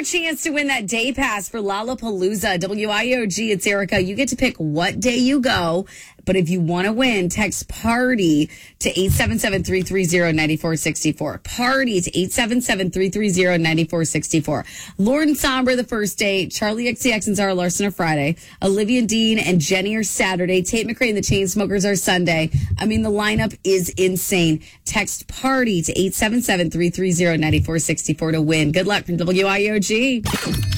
chance to win that day pass for Lollapalooza. WIOG, it's Erica. You get to pick what day you go. But if you want to win, text PARTY to 877-330-9464. PARTY to 877-330-9464. Lauren Sombra the first day. Charlie XCX and Zara Larson are Friday. Olivia Dean and Jenny are Saturday. Tate McRae and the Chainsmokers are Sunday. I mean, the lineup is insane. Text PARTY to 877-330-9464 to win. Good luck from WIOG.